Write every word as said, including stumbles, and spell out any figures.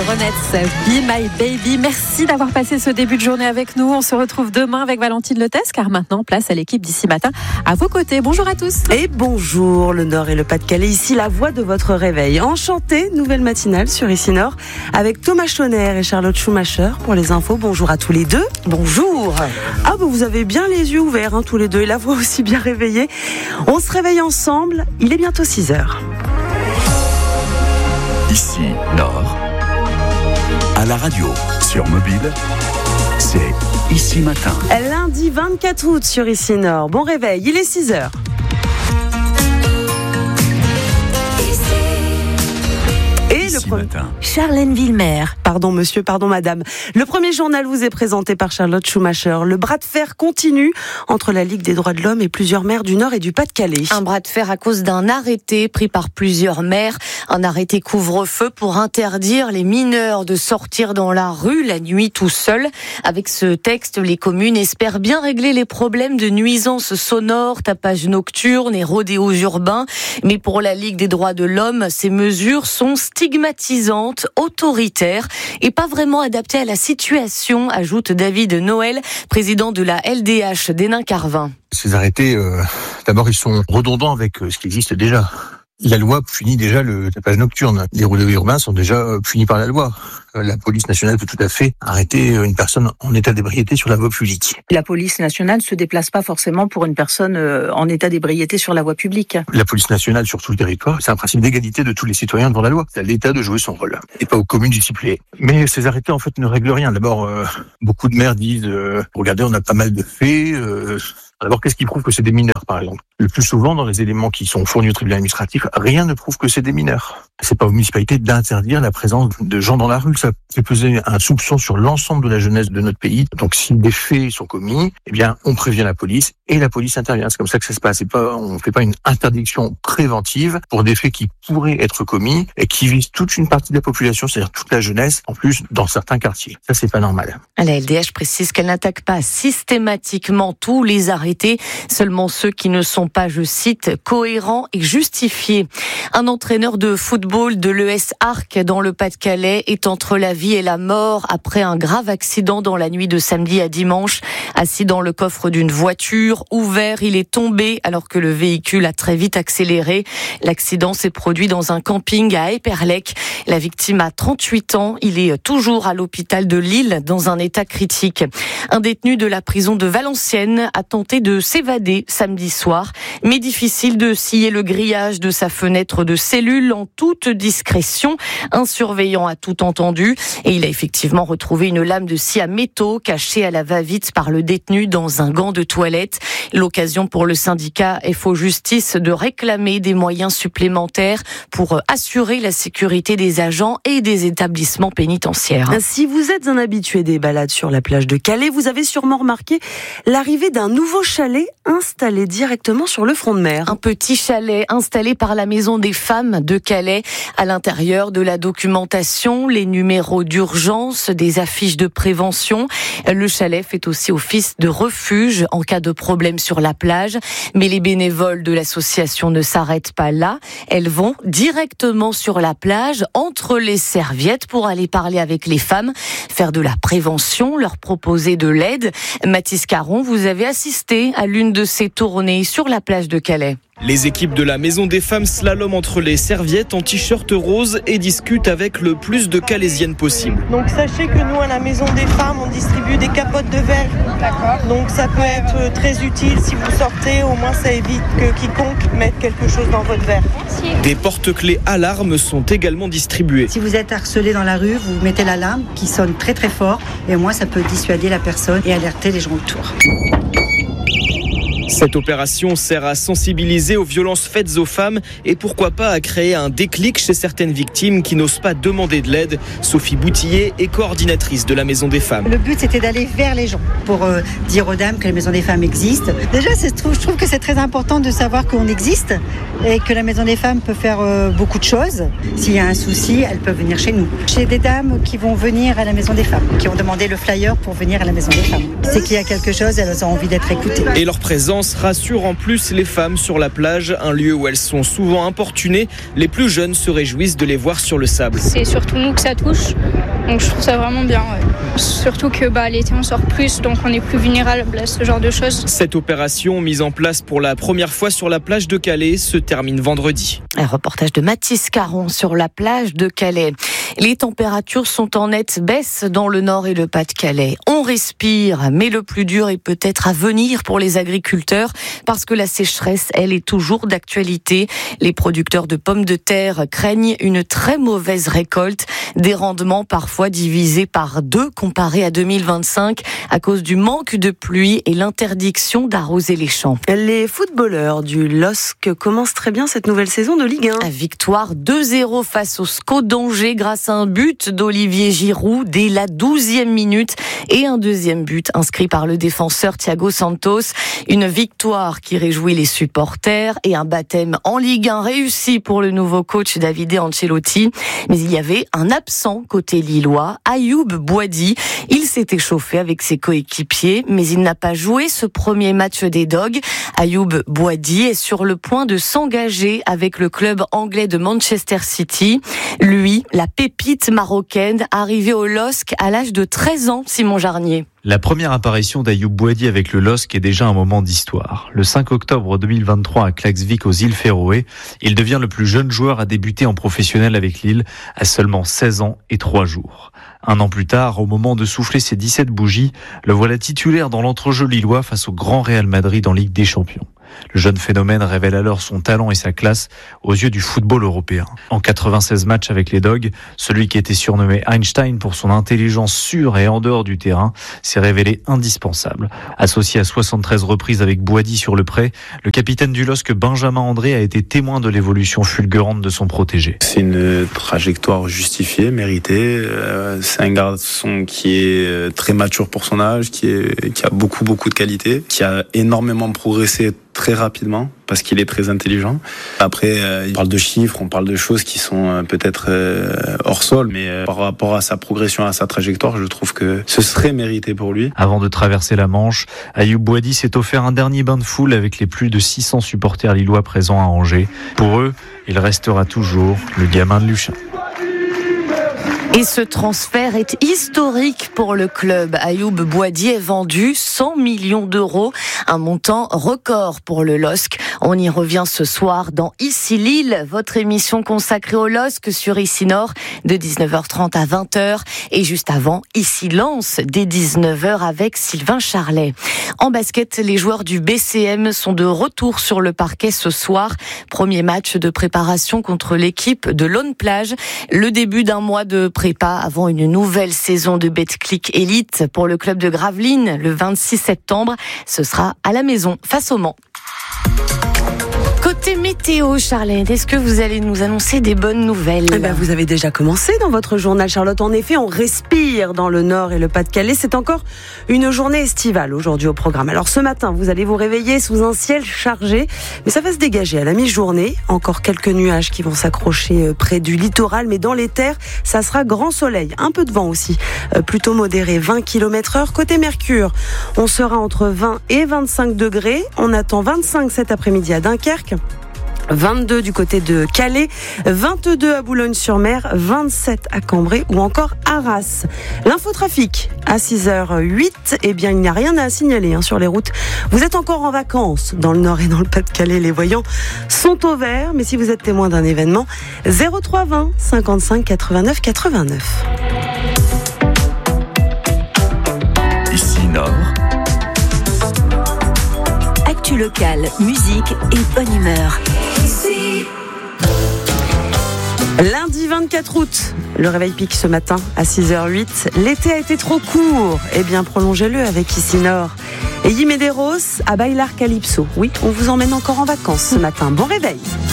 The Ronettes, Be My Baby. Merci d'avoir passé ce début de journée avec nous. On se retrouve demain avec Valentine Lettès, car maintenant, place à l'équipe d'ici matin à vos côtés. Bonjour à tous. Et bonjour, le Nord et le Pas-de-Calais. Ici, la voix de votre réveil. Enchanté, nouvelle matinale sur Ici Nord avec Thomas Chonner et Charlotte Schumacher pour les infos. Bonjour à tous les deux. Bonjour. Ah, bah vous avez bien les yeux ouverts, hein, tous les deux, et la voix aussi bien réveillée. On se réveille ensemble. Il est bientôt six heures. Ici Nord, à la radio, sur mobile, c'est Ici Matin. Lundi vingt-quatre août sur Ici Nord. Bon réveil, il est six heures. Et le premier... Charlène Villemer. Pardon monsieur, pardon madame. Le premier journal vous est présenté par Charlotte Schumacher. Le bras de fer continue entre la Ligue des droits de l'homme et plusieurs maires du Nord et du Pas-de-Calais. Un bras de fer à cause d'un arrêté pris par plusieurs maires. Un arrêté couvre-feu pour interdire les mineurs de sortir dans la rue la nuit tout seuls. Avec ce texte, les communes espèrent bien régler les problèmes de nuisances sonores, tapage nocturne et rodéos urbains. Mais pour la Ligue des droits de l'homme, ces mesures sont stigmatisantes, autoritaires et pas vraiment adaptées à la situation, ajoute David Noël, président de la L D H d'Hénin-Carvin. Ces arrêtés, euh, d'abord, ils sont redondants avec euh, ce qui existe déjà. La loi punit déjà le tapage nocturne. Les rodéos urbains sont déjà punis par la loi. La police nationale peut tout à fait arrêter une personne en état d'ébriété sur la voie publique. La police nationale ne se déplace pas forcément pour une personne en état d'ébriété sur la voie publique. La police nationale sur tout le territoire, c'est un principe d'égalité de tous les citoyens devant la loi. C'est à l'État de jouer son rôle et pas aux communes d'y suppléer. Mais ces arrêtés en fait ne règlent rien. D'abord, euh, beaucoup de maires disent euh, « Regardez, on a pas mal de faits euh, ». D'abord, qu'est-ce qui prouve que c'est des mineurs, par exemple ? Le plus souvent, dans les éléments qui sont fournis au tribunal administratif, rien ne prouve que c'est des mineurs. C'est pas aux municipalités d'interdire la présence de gens dans la rue. Ça fait peser un soupçon sur l'ensemble de la jeunesse de notre pays. Donc, si des faits sont commis, eh bien, on prévient la police et la police intervient. C'est comme ça que ça se passe. C'est pas, on fait pas une interdiction préventive pour des faits qui pourraient être commis et qui visent toute une partie de la population, c'est-à-dire toute la jeunesse, en plus, dans certains quartiers. Ça, c'est pas normal. La L D H précise qu'elle n'attaque pas systématiquement tous les arrêtés, seulement ceux qui ne sont pas, je cite, cohérents et justifiés. Un entraîneur de football de l'E S Arc dans le Pas-de-Calais est entre la vie et la mort après un grave accident dans la nuit de samedi à dimanche. Assis dans le coffre d'une voiture, ouvert, il est tombé alors que le véhicule a très vite accéléré. L'accident s'est produit dans un camping à Éperlec. La victime a trente-huit ans. Il est toujours à l'hôpital de Lille dans un état critique. Un détenu de la prison de Valenciennes a tenté de s'évader samedi soir, mais difficile de scier le grillage de sa fenêtre de cellule en toute discrétion. Un surveillant a tout entendu et il a effectivement retrouvé une lame de scie à métaux cachée à la va-vite par le détenu dans un gant de toilette. L'occasion pour le syndicat F O Justice de réclamer des moyens supplémentaires pour assurer la sécurité des agents et des établissements pénitentiaires. Si vous êtes un habitué des balades sur la plage de Calais, vous avez sûrement remarqué l'arrivée d'un nouveau chalet installé directement sur le front de mer. Un petit chalet installé par la Maison des Femmes de Calais. À l'intérieur de la documentation, les numéros d'urgence, des affiches de prévention. Le chalet fait aussi office de refuge en cas de problème sur la plage. Mais les bénévoles de l'association ne s'arrêtent pas là. Elles vont directement sur la plage, entre les serviettes, pour aller parler avec les femmes, faire de la prévention, leur proposer de l'aide. Mathis Caron, vous avez assisté à l'une de ces tournées sur la plage de Calais. Les équipes de la Maison des Femmes slalom entre les serviettes en t-shirt rose et discutent avec le plus de Calaisiennes possible. Donc sachez que nous à la Maison des Femmes on distribue des capotes de verre. D'accord. Donc ça peut être très utile si vous sortez, au moins ça évite que quiconque mette quelque chose dans votre verre. Des porte-clés alarmes sont également distribués. Si vous êtes harcelé dans la rue, vous mettez l'alarme qui sonne très très fort et au moins ça peut dissuader la personne et alerter les gens autour. Cette opération sert à sensibiliser aux violences faites aux femmes et pourquoi pas à créer un déclic chez certaines victimes qui n'osent pas demander de l'aide. Sophie Boutillier est coordinatrice de la Maison des Femmes. Le but c'était d'aller vers les gens pour euh, dire aux dames que la Maison des Femmes existe. Déjà c'est, je trouve que c'est très important de savoir qu'on existe et que la Maison des Femmes peut faire euh, beaucoup de choses. S'il y a un souci, elles peuvent venir chez nous. J'ai des dames qui vont venir à la Maison des Femmes, qui ont demandé le flyer pour venir à la Maison des Femmes. C'est qu'il y a quelque chose, elles ont envie d'être écoutées. Et leur présence présence rassure en plus les femmes sur la plage, un lieu où elles sont souvent importunées. Les plus jeunes se réjouissent de les voir sur le sable. C'est surtout nous que ça touche, donc je trouve ça vraiment bien. Ouais. Surtout que bah, l'été on sort plus, donc on est plus vulnérable à ce genre de choses. Cette opération, mise en place pour la première fois sur la plage de Calais, se termine vendredi. Un reportage de Mathis Caron sur la plage de Calais. Les températures sont en nette baisse dans le Nord et le Pas-de-Calais. On respire, mais le plus dur est peut-être à venir pour les agriculteurs parce que la sécheresse, elle, est toujours d'actualité. Les producteurs de pommes de terre craignent une très mauvaise récolte, des rendements parfois divisés par deux comparés à deux mille vingt-cinq à cause du manque de pluie et l'interdiction d'arroser les champs. Les footballeurs du L O S C commencent très bien cette nouvelle saison de Ligue un. Victoire deux zéro face au S C O d'Angers grâce à un but d'Olivier Giroud dès la douzième minute et un deuxième but inscrit par le défenseur Thiago Santos. Une victoire qui réjouit les supporters et un baptême en Ligue un réussi pour le nouveau coach Davide Ancelotti. Mais il y avait un absent côté lillois, Ayoub Boadi. Il s'est échauffé avec ses coéquipiers, mais il n'a pas joué ce premier match des Dogs. Ayoub Boadi est sur le point de s'engager avec le club anglais de Manchester City. Lui, la pépite marocaine, arrivée au L O S C à l'âge de treize ans, Simon Jarnier. La première apparition d'Ayoub Boadi avec le L O S C est déjà un moment d'histoire. Le cinq octobre deux mille vingt-trois à Klaksvik aux îles Féroé, il devient le plus jeune joueur à débuter en professionnel avec Lille à seulement seize ans et trois jours. Un an plus tard, au moment de souffler ses dix-sept bougies, le voilà titulaire dans l'entrejeu lillois face au grand Real Madrid en Ligue des Champions. Le jeune phénomène révèle alors son talent et sa classe aux yeux du football européen. En quatre-vingt-seize matchs avec les Dogs, celui qui était surnommé Einstein pour son intelligence sur et en dehors du terrain s'est révélé indispensable. Associé à soixante-treize reprises avec Boadi sur le prêt, le capitaine du L O S C Benjamin André a été témoin de l'évolution fulgurante de son protégé. C'est une trajectoire justifiée, méritée. C'est un garçon qui est très mature pour son âge, qui, est, qui a beaucoup beaucoup de qualités, qui a énormément progressé très rapidement parce qu'il est très intelligent. Après, euh, il parle de chiffres, on parle de choses qui sont euh, peut-être euh, hors sol, mais euh, par rapport à sa progression, à sa trajectoire, je trouve que ce serait mérité pour lui. Avant de traverser la Manche, Ayoub Boadi s'est offert un dernier bain de foule avec les plus de six cents supporters lillois présents à Angers. Pour eux, il restera toujours le gamin de Luchin. Et ce transfert est historique pour le club. Ayoub Boadi est vendu cent millions d'euros, un montant record pour le L O S C. On y revient ce soir dans Ici Lille, votre émission consacrée au L O S C sur Ici Nord de dix-neuf heures trente à vingt heures. Et juste avant, Ici Lens dès dix-neuf heures avec Sylvain Charlet. En basket, les joueurs du B C M sont de retour sur le parquet ce soir. Premier match de préparation contre l'équipe de Lone Plage. Le début d'un mois de prépa avant une nouvelle saison de Betclic Elite pour le club de Gravelines le vingt-six septembre. Ce sera à la maison face au Mans. Côté météo, Charlotte, est-ce que vous allez nous annoncer des bonnes nouvelles ? Eh ben, vous avez déjà commencé dans votre journal, Charlotte. En effet, on respire dans le Nord et le Pas-de-Calais. C'est encore une journée estivale aujourd'hui au programme. Alors ce matin, vous allez vous réveiller sous un ciel chargé, mais ça va se dégager à la mi-journée. Encore quelques nuages qui vont s'accrocher près du littoral, mais dans les terres, ça sera grand soleil. Un peu de vent aussi, plutôt modéré, vingt kilomètres heure. Côté Mercure, on sera entre vingt et vingt-cinq degrés. On attend vingt-cinq cet après-midi à Dunkerque. vingt-deux du côté de Calais, vingt-deux à Boulogne-sur-Mer, vingt-sept à Cambrai ou encore Arras. L'infotrafic à six heures huit, eh bien il n'y a rien à signaler hein, sur les routes. Vous êtes encore en vacances dans le Nord et dans le Pas-de-Calais, les voyants sont au vert, mais si vous êtes témoin d'un événement, zéro trois vingt cinquante-cinq quatre-vingt-neuf quatre-vingt-neuf. Ici Nord. Actu locale, musique et bonne humeur. Lundi vingt-quatre août, le réveil pique ce matin à six heures huit. L'été a été trop court, eh bien prolongez-le avec Ici Nord. Et Yimederos à Bailar Calypso. Oui, on vous emmène encore en vacances ce matin. Bon réveil.